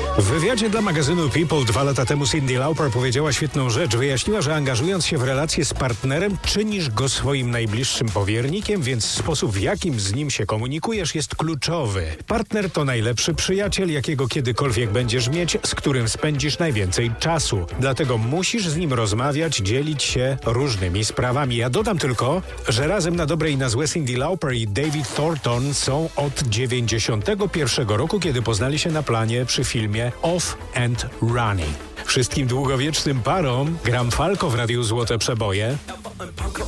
W wywiadzie dla magazynu People 2 lata temu Cyndi Lauper powiedziała świetną rzecz. Wyjaśniła, że angażując się w relację z partnerem, czynisz go swoim najbliższym powiernikiem, więc sposób, w jakim z nim się komunikujesz, jest kluczowy. Partner to najlepszy przyjaciel, jakiego kiedykolwiek będziesz mieć, z którym spędzisz najwięcej czasu. Dlatego musisz z nim rozmawiać, dzielić się różnymi sprawami. Ja dodam tylko, że razem na dobre i na złe Cyndi Lauper i David Thornton są od 91 roku, kiedy poznali się na planie przy filmie Off and Running. Wszystkim długowiecznym parom gram Falco w Radiu Złote Przeboje.